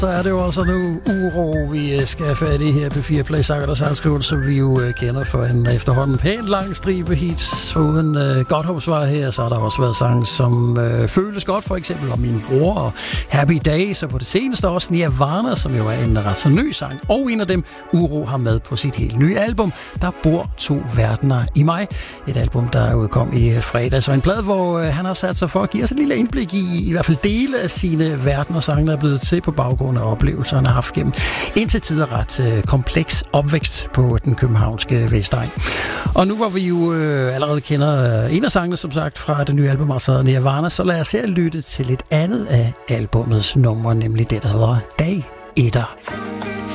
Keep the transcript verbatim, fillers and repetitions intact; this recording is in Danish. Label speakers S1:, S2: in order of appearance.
S1: Så er det jo altså nu uro, vi skal have fat i her på fire Play Sanger og Sangskrivelse, som vi jo kender for en efterhånden pænt lang stribe hits. Uden uh, Godthåbsvej her, så har der også været sange, som uh, føles godt, for eksempel om min bror og Happy Days, og på det seneste også Nirvana, som jo er en ret så ny sang. Og en af dem, Uro, har med på sit helt nye album, Der bor to verdener i mig. Et album, der udkom i fredags, og en plade, hvor uh, han har sat sig for at give os et lille indblik i i hvert fald dele af sine verdener, sange, der er blevet til på baggrund af oplevelser, han har haft gennem indtil tider ret øh, kompleks opvækst på den københavnske Vestegn. Og nu hvor vi jo øh, allerede kender øh, en af sangene, som sagt, fra det nye album, altså Nirvana, så lad os her lytte til et andet af albummets numre, nemlig det, der hedder Dag Etter.